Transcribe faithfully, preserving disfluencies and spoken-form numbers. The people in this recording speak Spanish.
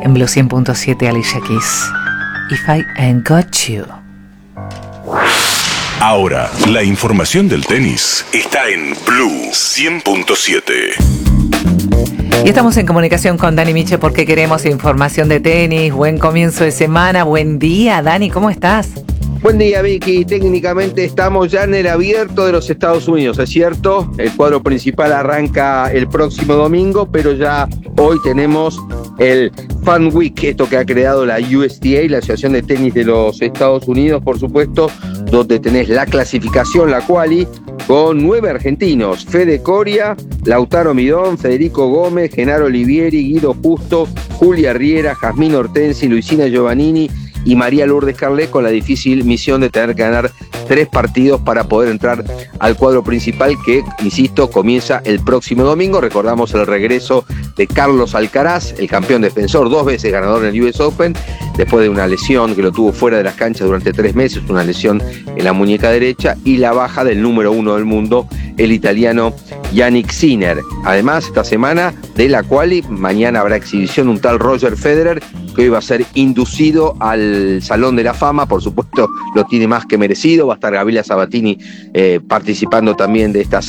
En Blue cien punto siete, Alicia Keys. If I Ain't Got You. Ahora, la información del tenis está en Blue cien punto siete. Y estamos en comunicación con Dani Miche porque queremos información de tenis. Buen comienzo de semana, buen día. Dani, ¿cómo estás? Buen día, Vicky. Técnicamente estamos ya en el abierto de los Estados Unidos, ¿es cierto? El cuadro principal arranca el próximo domingo, pero ya hoy tenemos el Fan Week, esto que ha creado la U S T A, la Asociación de Tenis de los Estados Unidos, por supuesto, donde tenés la clasificación, la quali, con nueve argentinos: Fede Coria, Lautaro Midón, Federico Gómez, Genaro Olivieri, Guido Justo, Julia Riera, Jazmín Hortensi, Luisina Giovannini y María Lourdes Carlet, con la difícil misión de tener que ganar tres partidos para poder entrar al cuadro principal que, insisto, comienza el próximo domingo. Recordamos el regreso de Carlos Alcaraz, el campeón defensor, dos veces ganador en el U S Open, después de una lesión que lo tuvo fuera de las canchas durante tres meses, una lesión en la muñeca derecha, y la baja del número uno del mundo, el italiano Yannick Sinner. Además, esta semana de la quali, mañana habrá exhibición un tal Roger Federer, que hoy va a ser inducido al Salón de la Fama. Por supuesto, lo tiene más que merecido. Va a estar Gabriela Sabatini eh, participando también de esta